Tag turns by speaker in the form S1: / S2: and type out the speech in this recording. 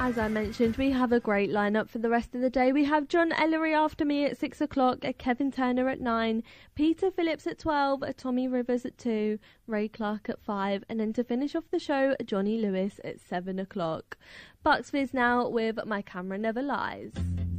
S1: As I mentioned, we have a great lineup for the rest of the day. We have John Ellery after me at 6 o'clock, Kevin Turner at 9, Peter Phillips at 12, Tommy Rivers at 2, Ray Clark at 5, and then to finish off the show, Johnny Lewis at 7 o'clock. Bucks Fizz now with My Camera Never Lies.